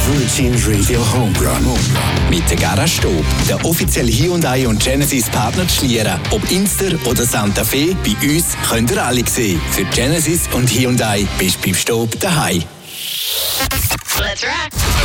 Virgin Radio Home Run. Mit der Garage Stob, der offizielle Hyundai und Genesis Partner zu Schlieren. Ob Inster oder Santa Fe, bei uns könnt ihr alle sehen. Für Genesis und Hyundai bist du beim Stob daheim. Let's rock!